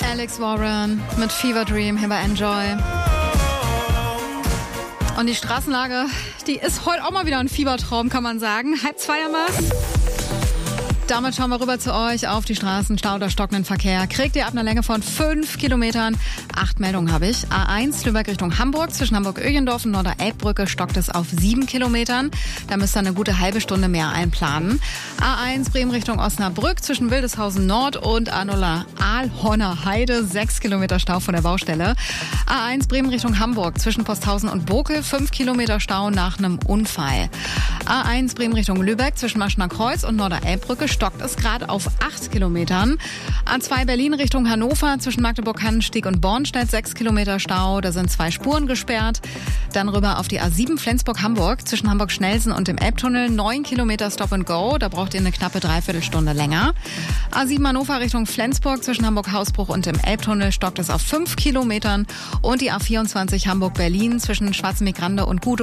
Alex Warren mit Fever Dream hier bei Enjoy. Und die Straßenlage, die ist heute auch mal wieder ein Fiebertraum, kann man sagen. 1:30 haben wir's. Damit schauen wir rüber zu euch auf die Straßen, Stau oder stockenden Verkehr. Kriegt ihr ab einer Länge von 5 Kilometern. 8 Meldungen habe ich. A1 Lübeck Richtung Hamburg. Zwischen Hamburg-Öhlendorf und Norder-Elbbrücke stockt es auf 7 Kilometern. Da müsst ihr eine gute halbe Stunde mehr einplanen. A1 Bremen Richtung Osnabrück. Zwischen Wildeshausen Nord und Ahlhorner Heide. 6 Kilometer Stau von der Baustelle. A1 Bremen Richtung Hamburg. Zwischen Posthausen und Bokel. 5 Kilometer Stau nach einem Unfall. A1 Bremen Richtung Lübeck. Zwischen Maschener Kreuz und Norder-Elbbrücke stockt es gerade auf 8 Kilometern. A2 Berlin Richtung Hannover, zwischen Magdeburg-Hannenstieg und Bornstedt 6 Kilometer Stau, da sind 2 Spuren gesperrt. Dann rüber auf die A7 Flensburg-Hamburg, zwischen Hamburg-Schnellsen und dem Elbtunnel 9 Kilometer Stop and Go, da braucht ihr eine knappe Dreiviertelstunde länger. A7 Hannover Richtung Flensburg, zwischen Hamburg-Hausbruch und dem Elbtunnel stockt es auf 5 Kilometern. Und die A24 Hamburg-Berlin zwischen Schwarzenbeek-Grande und Gudow